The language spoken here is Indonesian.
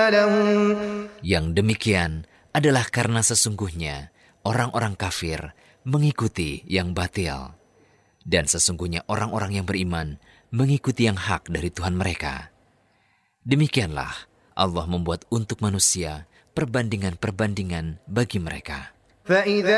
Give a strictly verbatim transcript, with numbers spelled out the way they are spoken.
لهم. Yang demikian adalah karena sesungguhnya orang-orang kafir mengikuti yang batil, dan sesungguhnya orang-orang yang beriman mengikuti yang hak dari Tuhan mereka. Demikianlah Allah membuat untuk manusia perbandingan-perbandingan bagi mereka. فإذا